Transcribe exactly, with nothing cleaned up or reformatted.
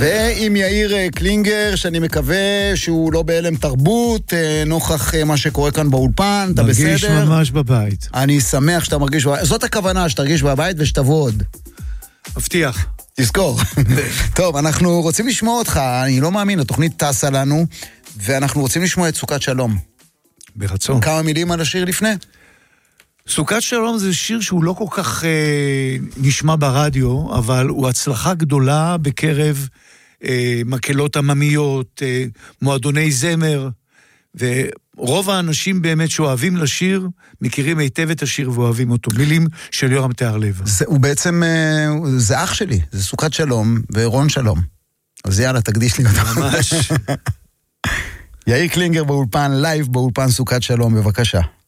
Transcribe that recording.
ועם יאיר קלינגר, שאני מקווה שהוא לא בהלם תרבות, נוכח מה שקורה כאן באולפן, אתה בסדר? מרגיש ממש בבית. אני שמח שאתה מרגיש בבית, זאת הכוונה, שתרגיש בבית ושתבוא עוד. מבטיח. תזכור. טוב, אנחנו רוצים לשמוע אותך, אני לא מאמין, התוכנית טסה לנו, ואנחנו רוצים לשמוע את סוכת שלום. ברצון. כמה מילים על השיר לפני? סוכת שלום זה שיר שהוא לא כל כך אה, נשמע ברדיו, אבל הוא הצלחה גדולה בקרב אה, מקהלות עממיות, אה, מועדוני זמר, ורוב האנשים באמת שאוהבים לשיר, מכירים היטב את השיר ואוהבים אותו. מילים של יורם תיארלב. זה, הוא בעצם, אה, זה אח שלי, זה סוכת שלום ורון שלום. אז יאללה, תקדיש לי אותו. ממש. יאיר קלינגר באולפן, לייב באולפן סוכת שלום, בבקשה.